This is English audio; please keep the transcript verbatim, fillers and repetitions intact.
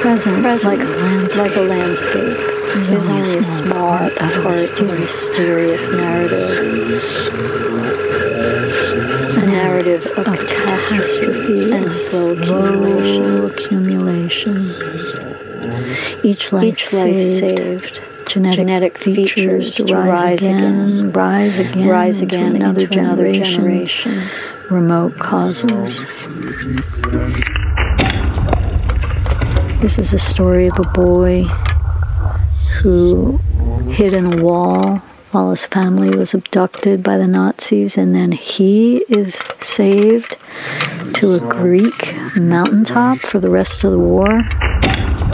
present, present like a landscape. Like a landscape. Is only, only a small part of a mysterious, mysterious narrative. A narrative of, of catastrophe and slow accumulation. accumulation. Each life, Each life saved. saved. Genetic, Genetic features, features to to rise, rise again, again, rise again, rise into again another, into another generation, generation. Remote causes. This is a story of a boy who hid in a wall while his family was abducted by the Nazis, and then he is saved to a Greek mountaintop for the rest of the war.